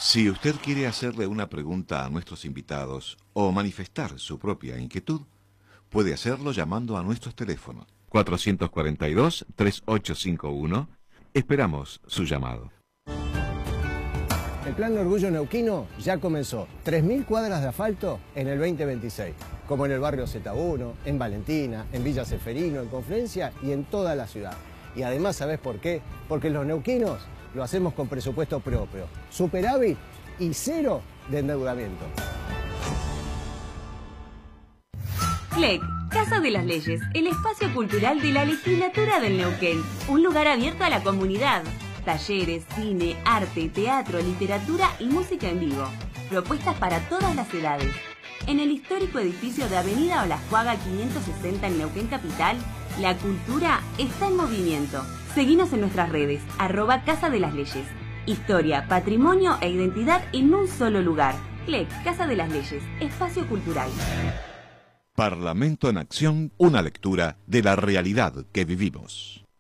Si usted quiere hacerle una pregunta a nuestros invitados o manifestar su propia inquietud, puede hacerlo llamando a nuestros teléfonos 442-3851. Esperamos su llamado. El Plan Orgullo Neuquino ya comenzó. 3.000 cuadras de asfalto en el 2026, como en el barrio Z1, en Valentina, en Villa Ceferino, en Confluencia y en toda la ciudad. Y además, ¿sabés por qué? Porque los neuquinos lo hacemos con presupuesto propio, superávit y cero de endeudamiento. CLEC, Casa de las Leyes, el espacio cultural de la legislatura del Neuquén. Un lugar abierto a la comunidad. Talleres, cine, arte, teatro, literatura y música en vivo. Propuestas para todas las edades. En el histórico edificio de Avenida Olajuaga 560 en Neuquén Capital, la cultura está en movimiento. Seguinos en nuestras redes, @Casa de las Leyes. Historia, patrimonio e identidad en un solo lugar. CLEC, Casa de las Leyes, espacio cultural. Parlamento en Acción, una lectura de la realidad que vivimos.